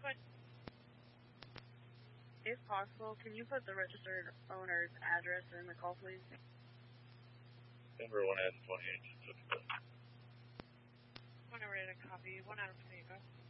If possible, can you put the registered owner's address in the call, please? Number 1 out of 28. Whenever ready to copy, 1 out of 28, go.